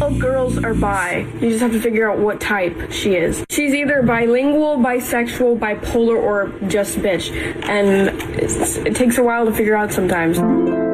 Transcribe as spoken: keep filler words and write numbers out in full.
all girls are bi. You just have to figure out what type she is. She's either bilingual, bisexual, bipolar, or just bitch. And it's, it takes a while to figure out sometimes.